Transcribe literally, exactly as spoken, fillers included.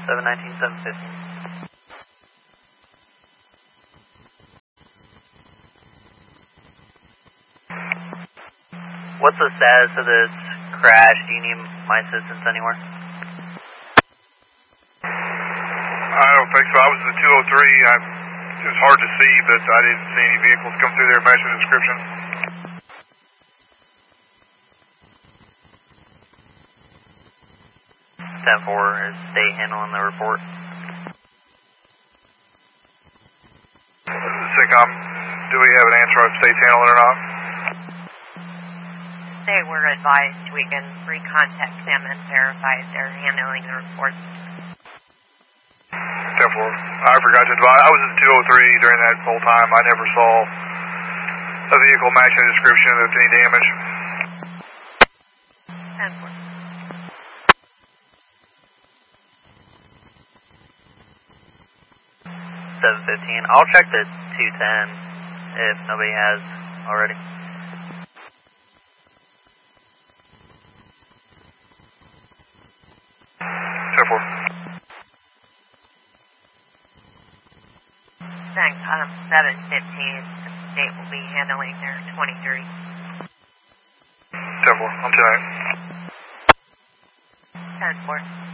seven nineteen, seven fifteen. What's the status of this crash? Do you need my assistance anywhere? I don't think so. I was in the two oh three. I, it was hard to see, but I didn't see any vehicles come through there matching the description. ten four, is state handling the report? SICOM, do we have an answer if state's handling it or not? They were advised we can recontact them and verify if they're handling the report. ten four, I forgot to advise. I was in the two oh three during that whole time. I never saw a vehicle matching the description with any damage. ten four. seven fifteen. I'll check the two ten if nobody has already. ten four. Thanks, um, seven fifteen. The state will be handling their twenty-three. ten four, I'm ten eight. ten four.